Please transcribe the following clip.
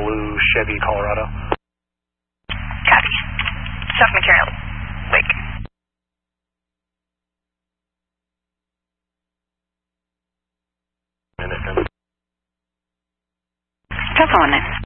Blue Chevy, Colorado. Copy. Self-material. Wake. Minute. Delta 19.